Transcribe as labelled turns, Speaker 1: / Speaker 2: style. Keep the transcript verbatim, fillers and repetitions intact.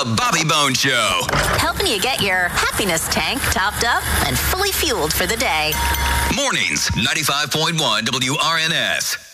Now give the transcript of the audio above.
Speaker 1: The Bobby Bones Show.
Speaker 2: Helping you get your happiness tank topped up and fully fueled for the day.
Speaker 1: Mornings, ninety-five point one W R N S.